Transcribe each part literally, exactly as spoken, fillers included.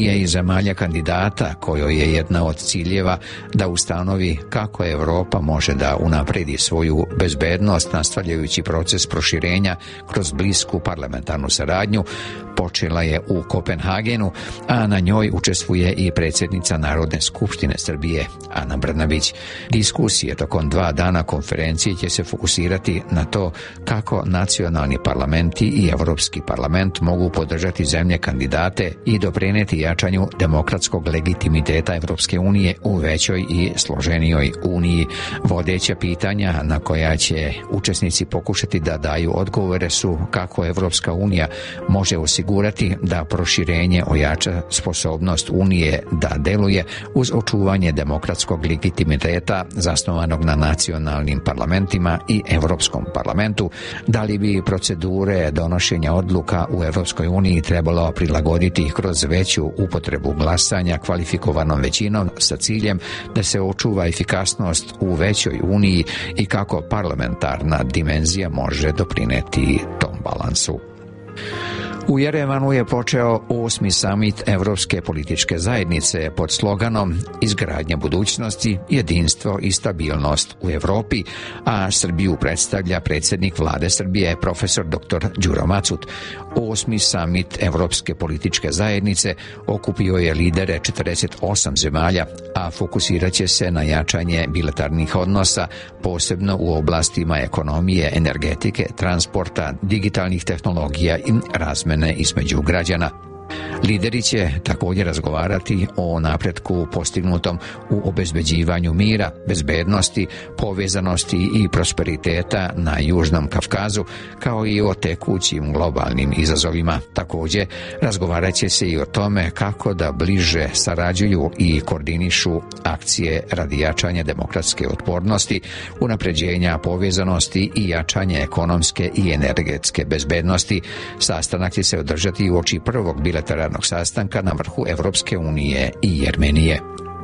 je i zemalja kandidata kojoj je jedna od ciljeva da ustanovi kako Europa može da unapredi svoju bezbednost nastavljajući proces proširenja kroz blisku parlamentarnu saradnju, počela je u Kopenhagenu, a na njoj učestvuje i predsjednica Narodne skupštine Srbije, Ana Brnabić. Diskusije tokom dva dana konferencije će se fokusirati na to kako nacionalni parlamenti i Europski parlament mogu podržati zemlje kandidate i doprinijeti jačanju demokratskog legitimiteta Evropske unije u većoj i složenijoj uniji. Vodeća pitanja na koja će učesnici pokušati da daju odgovore su kako Evropska unija može osigurati da proširenje ojača sposobnost unije da deluje uz očuvanje demokratskog legitimiteta zasnovanog na nacionalnim parlamentima i Evropskom parlamentu, da li bi procedure donošenja odluka u Evropskoj uniji trebalo prilagoditi kroz veću upotrebu glasanja kvalifikovanom većinom sa ciljem da se očuva efikasnost u većoj uniji i kako parlamentarna dimenzija može doprineti tom balansu. U Jerevanu je počeo osmi samit Evropske političke zajednice pod sloganom Izgradnja budućnosti, jedinstvo i stabilnost u Evropi, a Srbiju predstavlja predsjednik vlade Srbije, profesor doktor Đuro Macut. Osmi samit Evropske političke zajednice okupio je lidere četrdeset osam zemalja, a fokusirat će se na jačanje bilateralnih odnosa, posebno u oblastima ekonomije, energetike, transporta, digitalnih tehnologija i razmene između građana. Lideri će također razgovarati o napretku postignutom u obezbeđivanju mira, bezbednosti, povezanosti i prosperiteta na Južnom Kavkazu, kao i o tekućim globalnim izazovima. Također razgovarat će se i o tome kako da bliže sarađuju i koordinišu akcije radi jačanja demokratske otpornosti, unapređenja povezanosti i jačanja ekonomske i energetske bezbednosti. Sastanak će se održati uoči prvog bilateralnog sastanka na vrhu Evropske unije i Jermenije.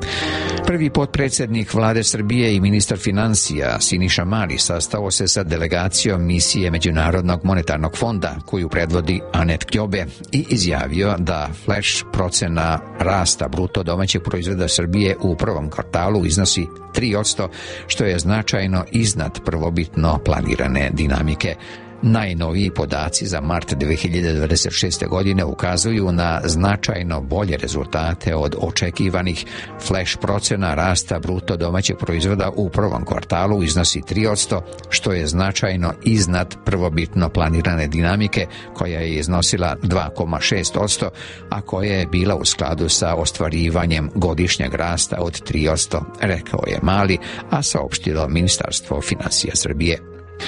Prvi potpredsjednik vlade Srbije i ministar financija Siniša Mali sastao se sa delegacijom misije Međunarodnog monetarnog fonda koju predvodi Anet Kjobe i izjavio da flash procena rasta bruto domaćeg proizvoda Srbije u prvom kvartalu iznosi tri posto, što je značajno iznad prvobitno planirane dinamike. Najnoviji podaci za mart dve hiljade dvadeset šeste. godine ukazuju na značajno bolje rezultate od očekivanih. Flash procena rasta bruto domaćeg proizvoda u prvom kvartalu iznosi tri posto, što je značajno iznad prvobitno planirane dinamike koja je iznosila dva zarez šest posto, a koja je bila u skladu sa ostvarivanjem godišnjeg rasta od tri posto, rekao je Mali, a saopštilo Ministarstvo financija Srbije.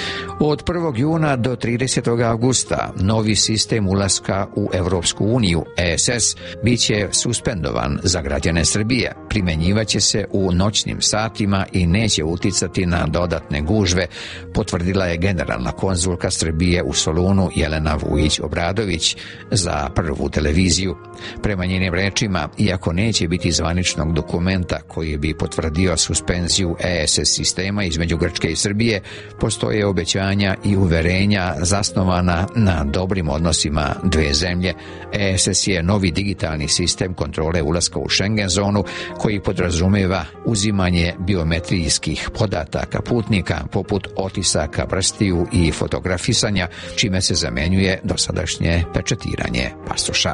Od prvog juna do tridesetog avgusta novi sistem ulaska u Evropsku uniju E S S bit će suspendovan za građane Srbije, primjenjivaće se u noćnim satima i neće uticati na dodatne gužve, potvrdila je generalna konzulka Srbije u Solunu Jelena Vujić-Obradović za Prvu televiziju. Prema njenim rečima, iako neće biti zvaničnog dokumenta koji bi potvrdio suspenziju E S S sistema između Grčke i Srbije, postoje obećanja i uverenja zasnovana na dobrim odnosima dve zemlje. E S S je novi digitalni sistem kontrole ulaska u Schengen zonu koji podrazumeva uzimanje biometrijskih podataka putnika poput otisaka prstiju i fotografisanja, čime se zamenjuje dosadašnje pečatiranje pasoša.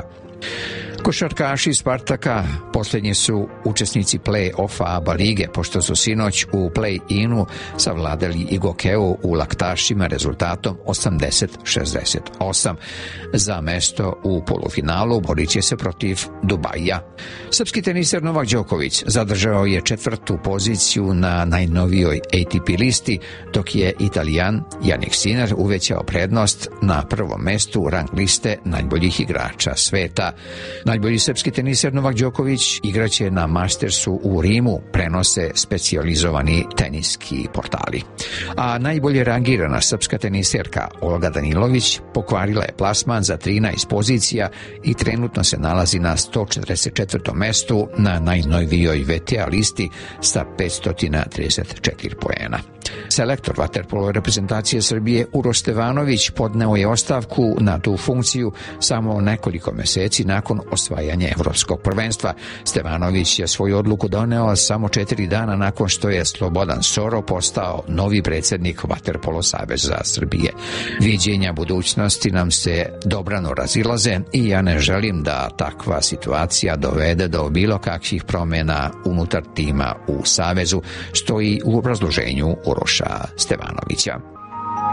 Košarkaši Spartaka posljednji su učesnici play-offa ABA lige, pošto su sinoć u play-inu savladali Igokeu u Laktašima rezultatom osamdeset šezdeset osam. Za mesto u polufinalu borit će se protiv Dubaija. Srpski teniser Novak Đoković zadržao je četvrtu poziciju na najnovijoj A T P listi, dok je Italijan Jannik Sinner uvećao prednost na prvom mestu rang liste najboljih igrača sveta. Najbolji srpski teniser Novak Đoković igraće na Mastersu u Rimu, prenose specijalizovani teniski portali. A najbolje rangirana srpska teniserka Olga Danilović pokvarila je plasman za trinaest pozicija i trenutno se nalazi na sto četrdeset četvrtom mestu na najnovijoj V T A listi sa petsto trideset četiri poena. Selektor vaterpolo reprezentacije Srbije Uroš Stevanović podneo je ostavku na tu funkciju samo nekoliko meseci nakon osvajanja evropskog prvenstva. Stevanović je svoju odluku doneo samo četiri dana nakon što je Slobodan Soro postao novi predsjednik Vaterpolo saveza Srbije. Viđenja budućnosti nam se dobrano razilaze i ja ne želim da takva situacija dovede do bilo kakvih promjena unutar tima u savezu, stoji u obrazloženju Uroša Stevanovića.